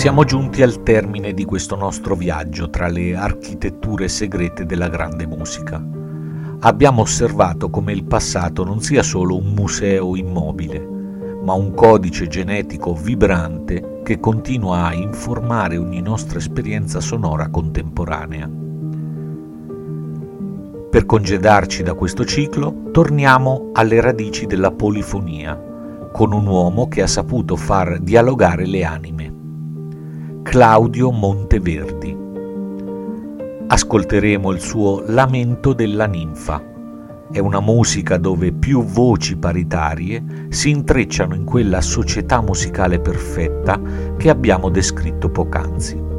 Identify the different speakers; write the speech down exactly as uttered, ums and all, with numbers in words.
Speaker 1: Siamo giunti al termine di questo nostro viaggio tra le architetture segrete della grande musica. Abbiamo osservato come il passato non sia solo un museo immobile, ma un codice genetico vibrante che continua a informare ogni nostra esperienza sonora contemporanea. Per congedarci da questo ciclo, torniamo alle radici della polifonia, con un uomo che ha saputo far dialogare le anime. Claudio Monteverdi. Ascolteremo il suo Lamento della ninfa. È una musica dove più voci paritarie si intrecciano in quella società musicale perfetta che abbiamo descritto poc'anzi.